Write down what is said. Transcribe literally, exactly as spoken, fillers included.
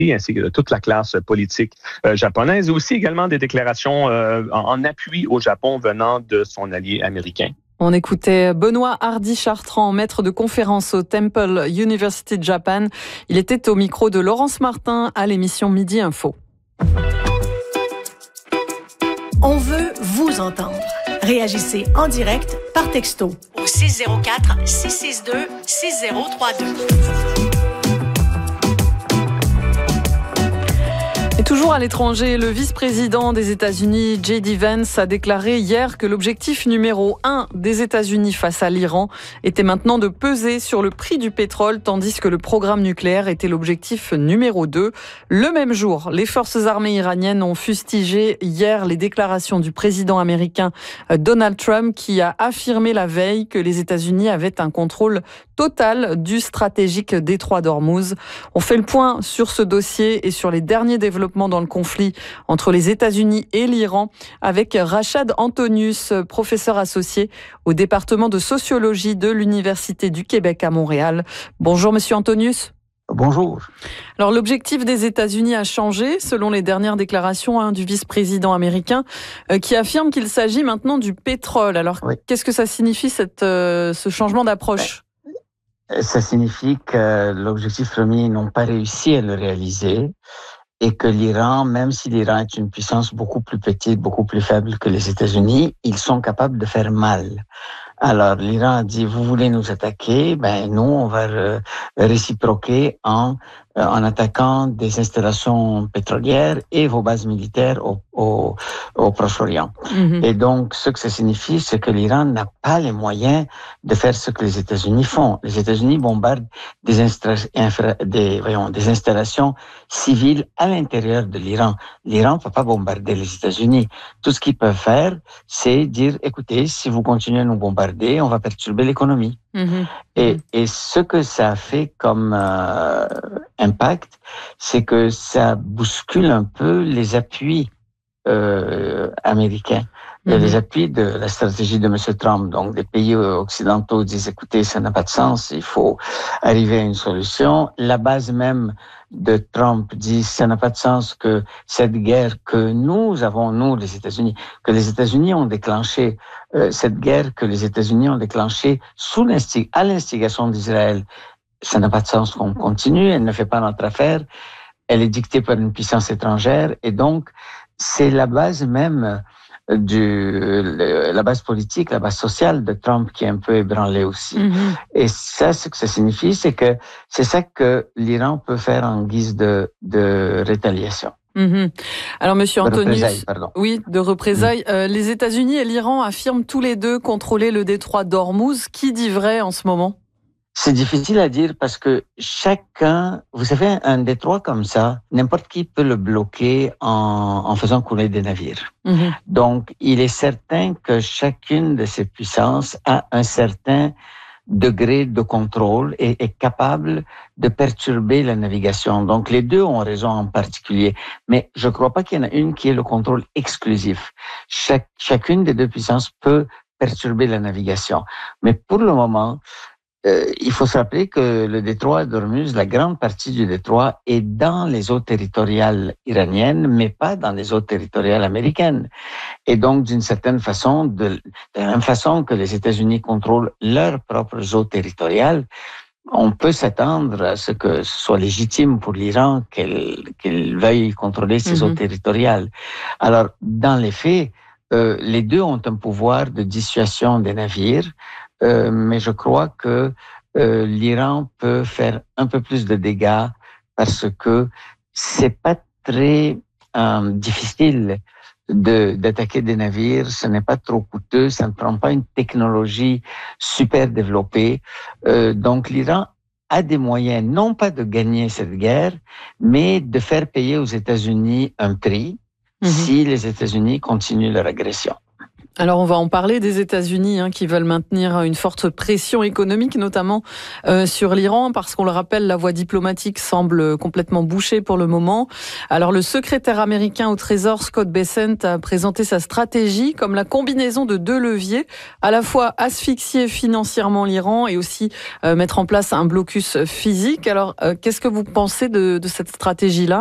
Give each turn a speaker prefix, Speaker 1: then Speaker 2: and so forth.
Speaker 1: ainsi que de toute la classe politique euh, japonaise, et aussi également des déclarations euh, en, en appui au Japon venant de son allié américain.
Speaker 2: On écoutait Benoît Hardy-Chartrand, maître de conférence au Temple University de Japan. Il était au micro de Laurence Martin à l'émission Midi Info.
Speaker 3: On veut vous entendre. Réagissez en direct par texto au six zéro quatre, six six deux, six zéro trois deux.
Speaker 2: Et toujours à l'étranger, le vice-président des États-Unis, J D Vance, a déclaré hier que l'objectif numéro un des États-Unis face à l'Iran était maintenant de peser sur le prix du pétrole, tandis que le programme nucléaire était l'objectif numéro deux. Le même jour, les forces armées iraniennes ont fustigé hier les déclarations du président américain Donald Trump, qui a affirmé la veille que les États-Unis avaient un contrôle total du stratégique détroit d'Ormuz. On fait le point sur ce dossier et sur les derniers développements dans le conflit entre les États-Unis et l'Iran avec Rachad Antonius, professeur associé au département de sociologie de l'Université du Québec à Montréal. Bonjour Monsieur Antonius.
Speaker 4: Bonjour.
Speaker 2: Alors l'objectif des États-Unis a changé selon les dernières déclarations hein, du vice-président américain euh, qui affirme qu'il s'agit maintenant du pétrole. Alors oui. Qu'est-ce que ça signifie cette, euh, ce changement d'approche ?
Speaker 4: Ça signifie que l'objectif premier, ils n'ont pas réussi à le réaliser et que l'Iran, même si l'Iran est une puissance beaucoup plus petite, beaucoup plus faible que les États-Unis, ils sont capables de faire mal. Alors, l'Iran a dit, vous voulez nous attaquer, ben nous, on va réciproquer en, en attaquant des installations pétrolières et vos bases militaires au, au, au Proche-Orient. Mm-hmm. Et donc, ce que ça signifie, c'est que l'Iran n'a pas les moyens de faire ce que les États-Unis font. Les États-Unis bombardent des, instra- infra- des, voyons, des installations civiles à l'intérieur de l'Iran. L'Iran ne peut pas bombarder les États-Unis. Tout ce qu'ils peuvent faire, c'est dire, écoutez, si vous continuez à nous bombarder, on va perturber l'économie. Mmh. Et, et ce que ça a fait comme euh, impact, c'est que ça bouscule un peu les appuis euh, américains, mmh. les appuis de la stratégie de M. Trump. Donc, des pays occidentaux disent, écoutez, ça n'a pas de sens, il faut arriver à une solution. La base même de Trump dit, ça n'a pas de sens que cette guerre que nous avons, nous, les États-Unis, que les États-Unis ont déclenchée, euh, cette guerre que les États-Unis ont déclenchée sous l'instig- à l'instigation d'Israël, ça n'a pas de sens qu'on continue, elle ne fait pas notre affaire, elle est dictée par une puissance étrangère, et donc, c'est la base même du, la base politique, la base sociale de Trump qui est un peu ébranlée aussi. Mm-hmm. Et ça, ce que ça signifie, c'est que c'est ça que l'Iran peut faire en guise de, de rétaliation.
Speaker 2: Mmh. Alors, Monsieur Antonius,
Speaker 4: pardon.
Speaker 2: oui, de représailles. Mmh. Euh, les États-Unis et l'Iran affirment tous les deux contrôler le détroit d'Ormuz. Qui dit vrai en ce moment ?
Speaker 4: C'est difficile à dire parce que chacun, vous savez, un détroit comme ça, n'importe qui peut le bloquer en, en faisant couler des navires. Mmh. Donc, il est certain que chacune de ces puissances a un certain degré de contrôle et est capable de perturber la navigation. Donc, les deux ont raison en particulier. Mais je ne crois pas qu'il y en a une qui ait le contrôle exclusif. Chaque, chacune des deux puissances peut perturber la navigation. Mais pour le moment, Euh, il faut se rappeler que le détroit d'Ormuz, la grande partie du détroit est dans les eaux territoriales iraniennes, mais pas dans les eaux territoriales américaines. Et donc, d'une certaine façon, de, de la même façon que les États-Unis contrôlent leurs propres eaux territoriales, on peut s'attendre à ce que ce soit légitime pour l'Iran qu'elle, qu'elle veuille contrôler ses mm-hmm. eaux territoriales. Alors, dans les faits, euh, les deux ont un pouvoir de dissuasion des navires. Euh, mais je crois que euh, l'Iran peut faire un peu plus de dégâts parce que c'est pas très euh, difficile de, d'attaquer des navires, ce n'est pas trop coûteux, ça ne prend pas une technologie super développée. Euh, donc l'Iran a des moyens, non pas de gagner cette guerre, mais de faire payer aux États-Unis un prix mm-hmm. si les États-Unis continuent leur agression.
Speaker 2: Alors on va en parler des États-Unis hein, qui veulent maintenir une forte pression économique, notamment euh, sur l'Iran, parce qu'on le rappelle, la voie diplomatique semble complètement bouchée pour le moment. Alors le secrétaire américain au Trésor, Scott Bessent, a présenté sa stratégie comme la combinaison de deux leviers, à la fois asphyxier financièrement l'Iran et aussi euh, mettre en place un blocus physique. Alors euh, qu'est-ce que vous pensez de, de cette stratégie-là ?